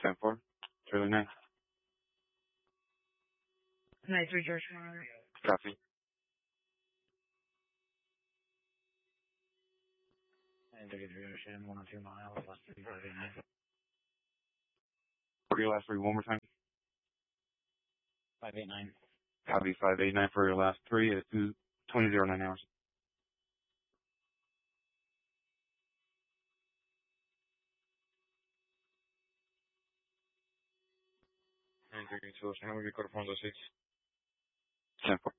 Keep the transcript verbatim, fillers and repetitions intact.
ten four. Charlie nine. nine three George Monitor. Copy. nine three three Ocean, one oh two miles, less three five eight nine. For your last three, one more time. five eight nine. Copy five eight nine for your last three at two twenty zero nine hours. nine three two Ocean, how would you go to front of the seats? ten four.